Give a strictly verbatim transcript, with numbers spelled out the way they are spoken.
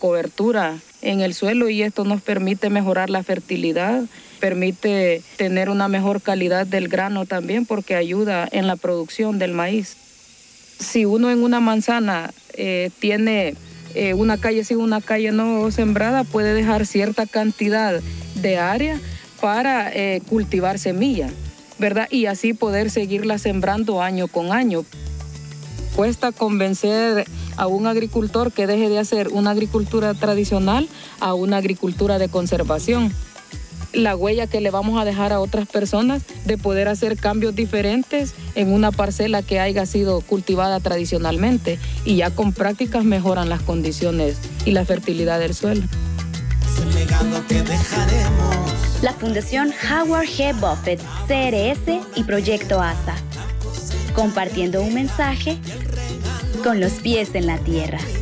cobertura en el suelo y esto nos permite mejorar la fertilidad, permite tener una mejor calidad del grano también porque ayuda en la producción del maíz. Si uno en una manzana eh, tiene eh, una calle sí, una calle no sembrada, puede dejar cierta cantidad de área para eh, cultivar semilla, ¿verdad? Y así poder seguirla sembrando año con año. Cuesta convencer a un agricultor que deje de hacer una agricultura tradicional a una agricultura de conservación. La huella que le vamos a dejar a otras personas de poder hacer cambios diferentes en una parcela que haya sido cultivada tradicionalmente y ya con prácticas mejoran las condiciones y la fertilidad del suelo. Es el legado que dejaremos. La Fundación Howard G. Buffett, C R S y Proyecto A S A, compartiendo un mensaje con los pies en la tierra.